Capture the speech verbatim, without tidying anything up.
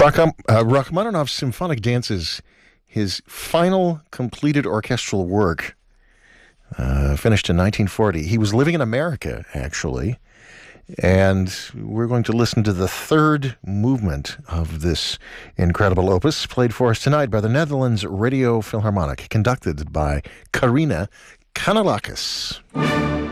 Racham- uh, Rachmaninoff's Symphonic Dances, his final completed orchestral work, uh, finished in nineteen forty. He was living in America, actually, and we're going to listen to the third movement of this incredible opus, played for us tonight by the Netherlands Radio Philharmonic, conducted by Karina Kanellakis.